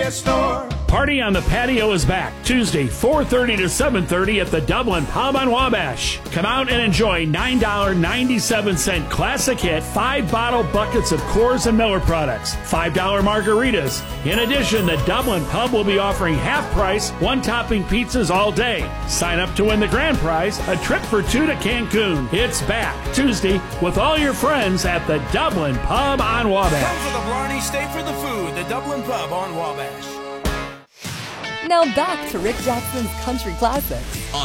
hardware store. Party on the Patio is back Tuesday, 4:30 to 7:30 at the Dublin Pub on Wabash. Come out and enjoy $9.97 classic hit 5-bottle buckets of Coors and Miller products, $5 margaritas. In addition, the Dublin Pub will be offering half-price, one-topping pizzas all day. Sign up to win the grand prize, a trip for 2 to Cancun. It's back Tuesday with all your friends at the Dublin Pub on Wabash. Come for the Blarney, stay for the food. The Dublin Pub on Wabash. Now back to Rick Jackson's Country Classics on